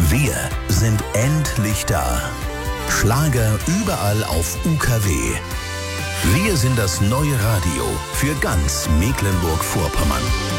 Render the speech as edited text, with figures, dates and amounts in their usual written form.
Wir sind endlich da. Schlager überall auf UKW. Wir sind das neue Radio für ganz Mecklenburg-Vorpommern.